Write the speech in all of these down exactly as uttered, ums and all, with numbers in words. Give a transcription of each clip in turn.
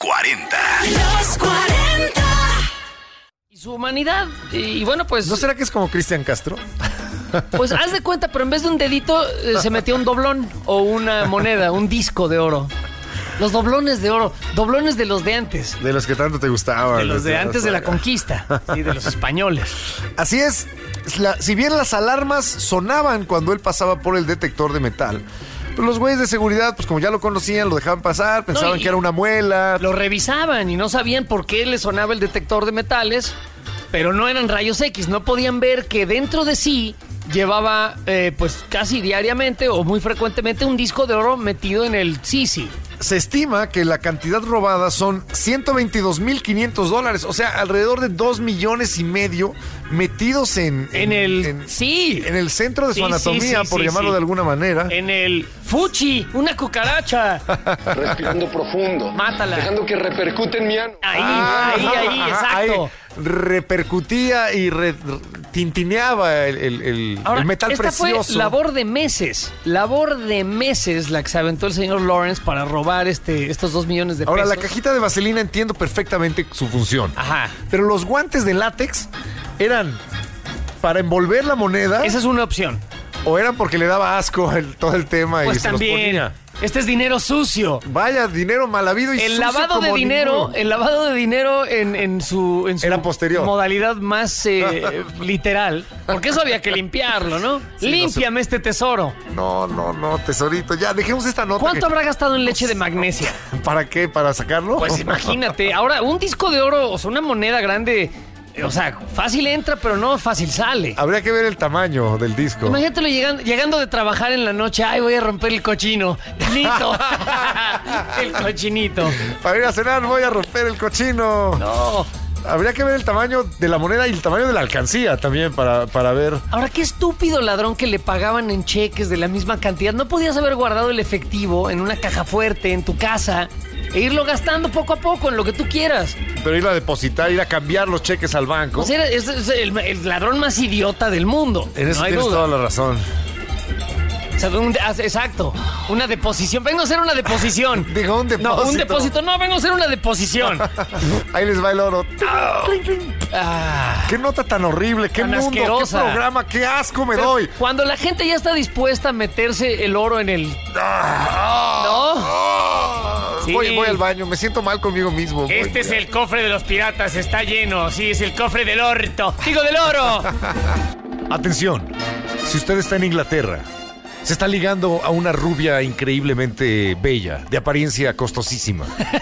cuarenta. Los cuarenta. Y su humanidad. Y, y bueno, pues... ¿No será que es como Cristian Castro? Pues haz de cuenta, pero en vez de un dedito eh, se metió un doblón o una moneda, un disco de oro. Los doblones de oro, doblones de los de antes. De los que tanto te gustaban. De los de antes de la conquista, sí, de los españoles. Así es, la, si bien las alarmas sonaban cuando él pasaba por el detector de metal, pues los güeyes de seguridad, pues como ya lo conocían, lo dejaban pasar, pensaban No, y- que era una muela. Lo revisaban y no sabían por qué le sonaba el detector de metales, pero no eran rayos X, no podían ver que dentro de sí llevaba eh, pues casi diariamente o muy frecuentemente un disco de oro metido en el sisi. Se estima que la cantidad robada son ciento veintidós mil quinientos dólares, o sea, alrededor de dos millones y medio metidos en... En el... sí. En el centro de su Sí, anatomía, sí, sí, por sí, llamarlo sí. de alguna manera. En el fuchi, una cucaracha. Respirando profundo. Mátala. Dejando que repercute en mi ano. Ahí, Ah, ahí, ahí, ajá, exacto. ahí repercutía y re- tintineaba el, el- el- Ahora, el metal esta precioso. fue labor de meses, labor de meses la que se aventó el señor Lawrence para robar este, estos dos millones de Ahora, pesos. la cajita de vaselina entiendo perfectamente su función. Ajá. Pero los guantes de látex eran para envolver la moneda Esa es una opción. o eran porque le daba asco el- todo el tema y Pues se los también, ponía. este es dinero sucio. Vaya, dinero mal habido y El sucio lavado de como dinero, ninguno. el lavado de dinero en, en su, en su Era posterior. modalidad más eh, literal, porque eso había que limpiarlo, ¿no? Sí, Límpiame este tesoro. No, no, no, tesorito. Ya, dejemos esta nota. ¿Cuánto que- habrá gastado en leche de magnesia? ¿Para qué? ¿Para sacarlo? Pues imagínate, ahora un disco de oro, o sea, una moneda grande, eh, o sea, fácil entra, pero no fácil sale. Habría que ver el tamaño del disco. Imagínatelo llegando, llegando de trabajar en la noche, ay, voy a romper el cochino. Nito. El cochinito. Para ir a cenar voy a romper el cochino. No. Habría que ver el tamaño de la moneda y el tamaño de la alcancía también para, para ver. Ahora, qué estúpido ladrón que le pagaban en cheques de la misma cantidad. ¿No podías haber guardado el efectivo en una caja fuerte en tu casa e irlo gastando poco a poco en lo que tú quieras? Pero ir a depositar, ir a cambiar los cheques al banco. O sea, es, es el, el ladrón más idiota del mundo. En eso no hay tienes duda. toda la razón. O sea, un- exacto. Una deposición. Vengo a hacer una deposición. Digo, un depósito. No, un depósito. No, vengo a hacer una deposición. Ahí les va el oro. Ah. Qué nota tan horrible, qué Tan mundo, asquerosa. qué programa, qué asco me Pero doy. cuando la gente ya está dispuesta a meterse el oro en el... Ah, Sí. voy, voy al baño, me siento mal conmigo mismo. Este Voy, es ya. el cofre de los piratas, está lleno. Sí, es el cofre del orto. Digo, del oro. Atención, si usted está en Inglaterra, se está ligando a una rubia increíblemente bella, de apariencia costosísima.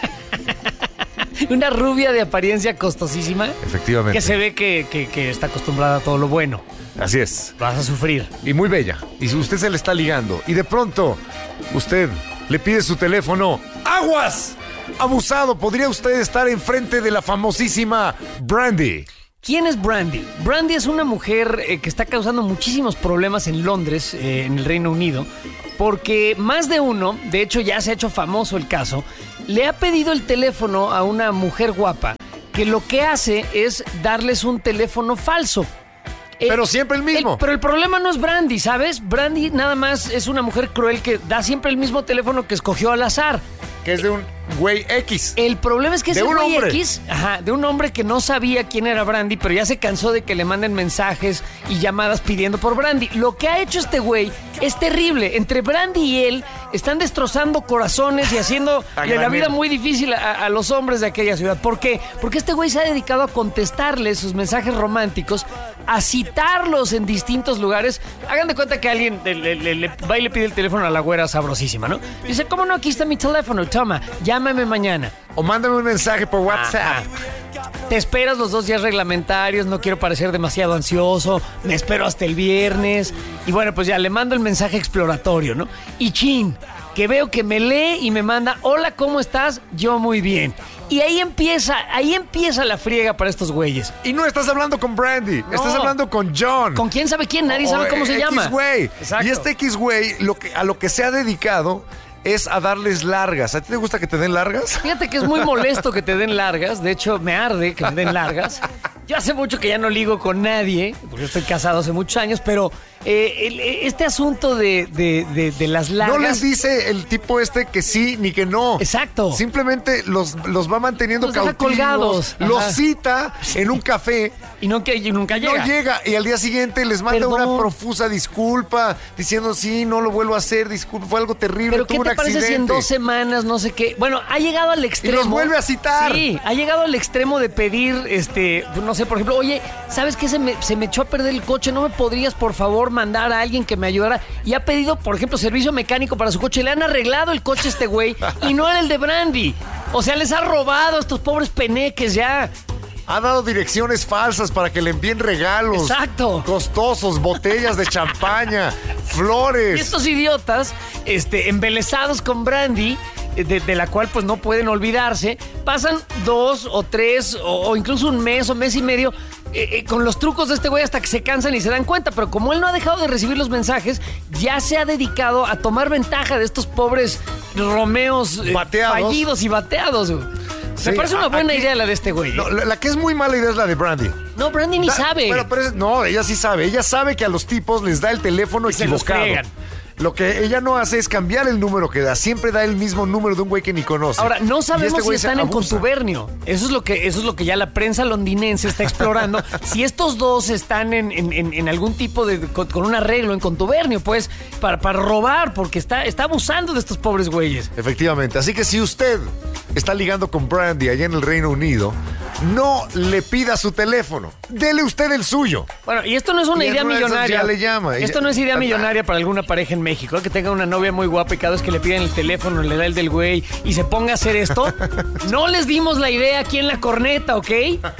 Una rubia de apariencia costosísima. Efectivamente. Que se ve que, que- que está acostumbrada a todo lo bueno. Así es. Vas a sufrir. Y muy bella. Y si usted se le está ligando y de pronto usted le pide su teléfono, ¡aguas! Abusado, podría usted estar enfrente de la famosísima Brandy. ¿Quién es Brandy? Brandy es una mujer eh, que está causando muchísimos problemas en Londres, eh, en el Reino Unido, porque más de uno, de hecho ya se ha hecho famoso el caso, le ha pedido el teléfono a una mujer guapa que lo que hace es darles un teléfono falso. Eh, Pero siempre el mismo. pero el problema no es Brandy, ¿sabes? Brandy nada más es una mujer cruel que da siempre el mismo teléfono que escogió al azar. Que es de un güey X. El problema es que De ese un güey hombre. X, ajá, de un hombre que no sabía quién era Brandy, pero ya se cansó de que le manden mensajes y llamadas pidiendo por Brandy. Lo que ha hecho este güey es terrible. Entre Brandy y él están destrozando corazones y haciendo A la granel. vida muy difícil a, a los hombres de aquella ciudad. ¿Por qué? Porque este güey se ha dedicado a contestarles sus mensajes románticos, a citarlos en distintos lugares. Hagan de cuenta que alguien le, le- le- le va y le pide el teléfono a la güera sabrosísima, ¿no? Dice, ¿cómo no? Aquí está mi teléfono, toma, llámame mañana. O mándame un mensaje por WhatsApp. Ajá. Te esperas los dos días reglamentarios, no quiero parecer demasiado ansioso, me espero hasta el viernes. Y bueno, pues ya le mando el mensaje exploratorio, ¿no? Y chin, que veo que me lee y me manda, hola, ¿cómo estás? Yo muy bien. Y ahí empieza, ahí empieza la friega para estos güeyes. Y no estás hablando con Brandy, estás hablando con John. ¿Con quién sabe quién? Nadie O sabe cómo se X llama. güey. Exacto. Y este X güey lo que, a lo que se ha dedicado es a darles largas. ¿A ti te gusta que te den largas? Fíjate que es muy molesto que te den largas, de hecho me arde que me den largas. Yo hace mucho que ya no ligo con nadie, porque yo estoy casado hace muchos años, pero eh, el, este asunto de, de, de, de las largas... No les dice el tipo este que sí ni que no. Exacto. Simplemente los, los va manteniendo Los deja cautivos. colgados. Los Ajá. cita en un café. Y no que y nunca llega. No llega. Y al día siguiente les manda Perdón. una profusa disculpa, diciendo, sí, no lo vuelvo a hacer, disculpa, fue algo terrible, Pero tuve ¿qué un te parece si en accidente. dos semanas, no sé qué? Bueno, ha llegado al extremo. los vuelve a citar. Sí, ha llegado al extremo de pedir, este, no sé, por ejemplo, oye, ¿sabes qué? Se me, se me echó a perder el coche, ¿no me podrías, por favor, mandar a alguien que me ayudara? Y ha pedido, por ejemplo, servicio mecánico para su coche. Le han arreglado el coche a este güey y no era el de Brandy. O sea, les ha robado a estos pobres peneques ya. Ha dado direcciones falsas para que le envíen regalos. Exacto. Costosos, botellas de champaña, Y flores. estos idiotas, este, embelesados con Brandy, de, de la cual pues no pueden olvidarse, pasan dos o tres o, o incluso un mes o mes y medio eh, eh, con los trucos de este güey hasta que se cansan y se dan cuenta. Pero como él no ha dejado de recibir los mensajes, ya se ha dedicado a tomar ventaja de estos pobres Romeos eh, Bateados. fallidos y bateados. Güey. Sí, Me parece una a- buena aquí- idea la de este güey. No, la, la que es muy mala idea es la de Brandy. No, Brandy ni Da- sabe. Bueno, pero es- no, ella sí sabe. Ella sabe que a los tipos les da el teléfono Y se los equivocado. friegan. Lo que ella no hace es cambiar el número que da. Siempre da el mismo número de un güey que ni conoce. Ahora, no Y sabemos este si güey se están en abusa. contubernio. Eso es lo que, eso es lo que ya la prensa londinense está explorando. Si estos dos están en, en- en- en algún tipo de. Con, con un arreglo, en contubernio, pues, para, para robar, porque está, está abusando de estos pobres güeyes. Efectivamente. Así que si usted está ligando con Brandy allá en el Reino Unido, no le pida su teléfono. Dele usted el suyo. Bueno, y esto no es una Y en idea una de esas millonaria. ya le llama. Esto no es idea millonaria para alguna pareja en México, ¿eh? Que tenga una novia muy guapa y cada vez que le piden el teléfono le da el del güey y se ponga a hacer esto. No les dimos la idea aquí en La Corneta, ¿ok?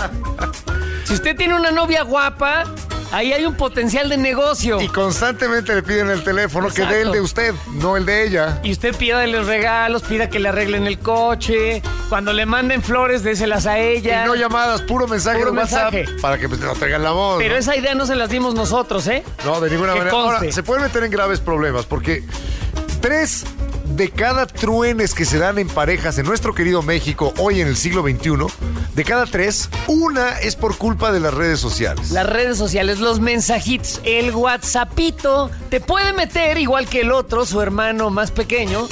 Si usted tiene una novia guapa, ahí hay un potencial de negocio. Y constantemente le piden el teléfono que dé el Exacto. de usted, no el de ella. Y usted pida los regalos, pida que le arreglen el coche. Cuando le manden flores, déselas a ella. Y no llamadas, puro mensaje Puro de WhatsApp mensaje. para que pues, no traigan la voz. Pero ¿no? esa idea no se las dimos nosotros, ¿eh? No, de ninguna Que manera. conste. Ahora, se pueden meter en graves problemas porque tres de cada truenes que se dan en parejas en nuestro querido México hoy en el siglo veintiuno, de cada tres, una es por culpa de las redes sociales. Las redes sociales, los mensajitos, el WhatsAppito te puede meter, igual que el otro, su hermano más pequeño,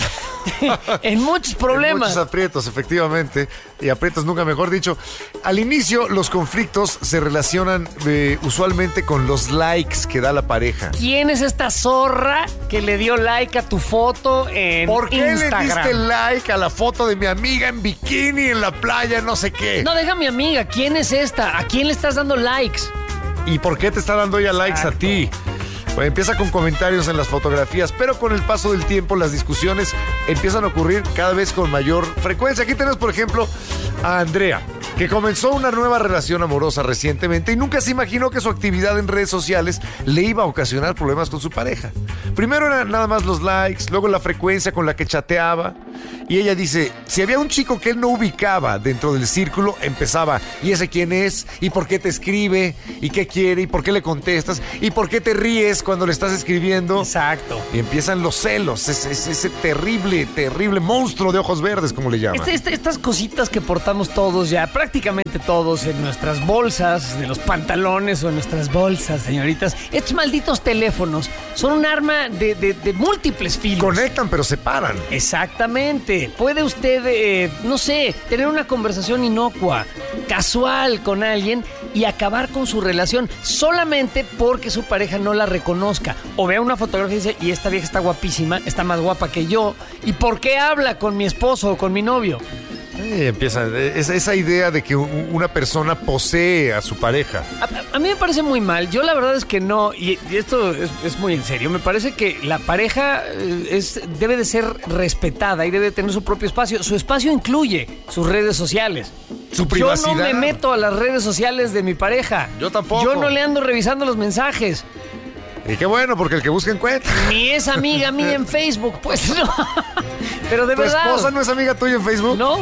en muchos problemas. Muchos aprietos, efectivamente. Y aprietos nunca mejor dicho. Al inicio, los conflictos se relacionan eh, usualmente con los likes que da la pareja. ¿Quién es esta zorra que le dio like a tu foto en ¿Por qué Instagram? le diste like a la foto de mi amiga en bikini en la playa, no sé qué? No, deja mi amiga. ¿Quién es esta? ¿A quién le estás dando likes? ¿Y por qué te está dando ella likes Exacto. a ti? Pues empieza con comentarios en las fotografías, pero con el paso del tiempo las discusiones empiezan a ocurrir cada vez con mayor frecuencia. Aquí tenemos, por ejemplo, a Andrea, que comenzó una nueva relación amorosa recientemente y nunca se imaginó que su actividad en redes sociales le iba a ocasionar problemas con su pareja. Primero eran nada más los likes, luego la frecuencia con la que chateaba. Y ella dice, si había un chico que él no ubicaba dentro del círculo, empezaba, ¿y ese quién es? ¿Y por qué te escribe? ¿Y qué quiere? ¿Y por qué le contestas? ¿Y por qué te ríes cuando le estás escribiendo? Exacto. Y empiezan los celos, ese, ese, ese terrible, terrible monstruo de ojos verdes, como le llaman. Este- este- estas cositas que portamos todos ya, prácticamente todos, en nuestras bolsas, de los pantalones o en nuestras bolsas, señoritas, estos malditos teléfonos son un arma de, de- de múltiples filos. Conectan, pero separan. Exactamente. Puede usted, eh, no sé, tener una conversación inocua, casual con alguien y acabar con su relación solamente porque su pareja no la reconozca. O vea una fotografía y dice, y esta vieja está guapísima, está más guapa que yo. ¿Y por qué habla con mi esposo o con mi novio? Y empieza esa, esa idea de que u- una persona posee a su pareja. A, a mí me parece muy mal. Yo la verdad es que no, y, y esto es, es muy en serio. Me parece que la pareja eh, es, debe de ser respetada y debe tener su propio espacio. Su espacio incluye sus redes sociales. Su privacidad. Yo no me meto a las redes sociales de mi pareja. Yo tampoco. Yo no le ando revisando los mensajes. Y qué bueno, porque el que busca encuentra. Ni es amiga mía en Facebook, pues no. Pero de ¿Tu verdad. esposa no es amiga tuya en Facebook? No,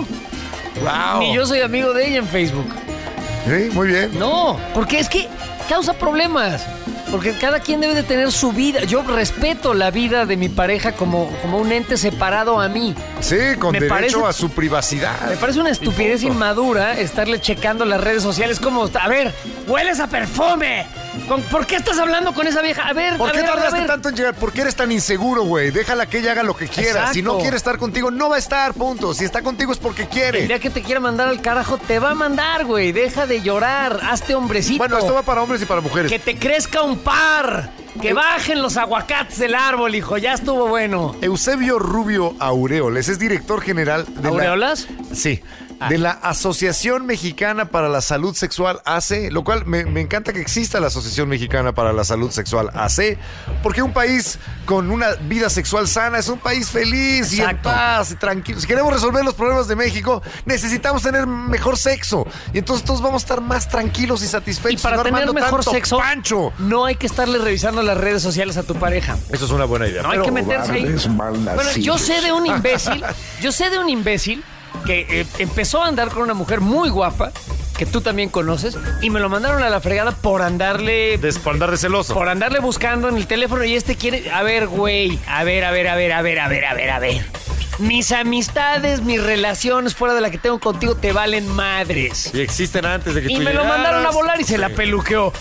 Wow. ni yo soy amigo de ella en Facebook. Sí, muy bien. No, porque es que causa problemas. Porque cada quien debe de tener su vida. Yo respeto la vida de mi pareja como, como un ente separado a mí. Sí, con Me derecho parece- a su privacidad. Me parece una estupidez Y punto. inmadura estarle checando las redes sociales como, a ver, hueles a perfume. ¿Con- ¿Por qué estás hablando con esa vieja? A ver, ¿Por a qué ver, a ver, a tardaste ver. tanto en llegar? ¿Por qué eres tan inseguro, güey? Déjala que ella haga lo que quiera. Exacto. Si no quiere estar contigo, no va a estar, punto. Si está contigo es porque El quiere. día que te quiera mandar al carajo, te va a mandar, güey. Deja de llorar, hazte hombrecito. Bueno, esto va para hombres y para mujeres. Que te crezca un par. Que bajen los aguacates del árbol, hijo. Ya estuvo bueno. Eusebio Rubio Aureoles es director general de ¿Aureolas? la... Sí. Ah. De la Asociación Mexicana para la Salud Sexual, A C, lo cual me, me encanta que exista la Asociación Mexicana para la Salud Sexual, A C, porque un país con una vida sexual sana es un país feliz Exacto. y en paz y tranquilo. Si queremos resolver los problemas de México, necesitamos tener mejor sexo. Y entonces todos vamos a estar más tranquilos y Y satisfechos. para no tener armando mejor tanto sexo, pancho. no hay que estarle revisando las redes sociales a tu pareja. Eso es una buena idea. No hay pero- que meterse ahí. Bueno, yo sé de un imbécil, yo sé de un imbécil que eh, empezó a andar con una mujer muy guapa, que tú también conoces, y me lo mandaron a la fregada por andarle... Des- por andar de celoso. Por andarle buscando en el teléfono y este quiere... A ver, güey, a ver, a ver, a ver, a ver, a ver, a ver, a ver. Mis amistades, mis relaciones fuera de la que tengo contigo te valen madres. Y existen antes de que Y tú me lo llegaras. mandaron a volar y se Sí. la peluqueó.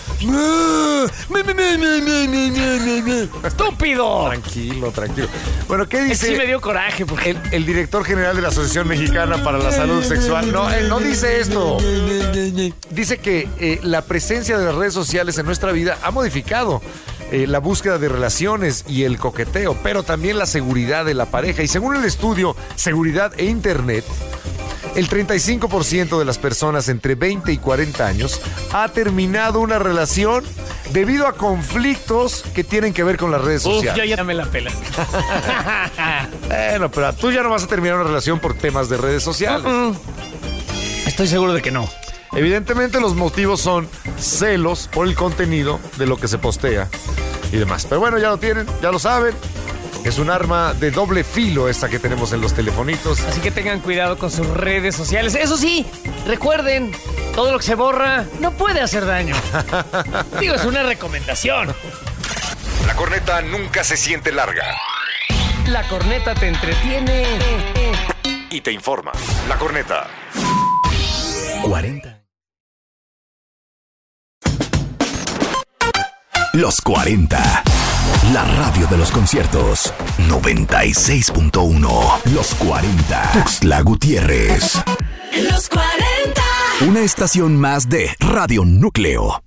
¡Estúpido! Tranquilo, tranquilo. Bueno, ¿qué dice Sí me dio coraje porque... el, el director general de la Asociación Mexicana para la Salud Sexual? No, él no dice esto. Dice que eh, la presencia de las redes sociales en nuestra vida ha modificado eh, la búsqueda de relaciones y el coqueteo, pero también la seguridad de la pareja. Y según el estudio Seguridad e Internet, el treinta y cinco por ciento de las personas entre veinte y cuarenta años ha terminado una relación debido a conflictos que tienen que ver con las redes Uf, sociales. yo ya me la pela. Bueno, pero tú ya no vas a terminar una relación por temas de redes sociales. Estoy seguro de que no. Evidentemente los motivos son celos por el contenido de lo que se postea y demás. Pero bueno, ya lo tienen, ya lo saben. Es un arma de doble filo esta que tenemos en los telefonitos. Así que tengan cuidado con sus redes sociales. Eso sí, recuerden, todo lo que se borra no puede hacer daño. Digo, es una recomendación. La corneta nunca se siente larga La corneta te entretiene. y te informa. La corneta. cuarenta. Los cuarenta. La radio de los conciertos. noventa y seis punto uno. Los cuarenta. Tuxtla Gutiérrez. Los cuarenta. Una estación más de Radio Núcleo.